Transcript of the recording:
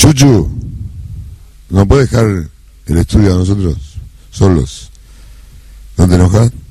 Chuchu, ¿no puedes dejar el estudio a nosotros solos? ¿No te enojas?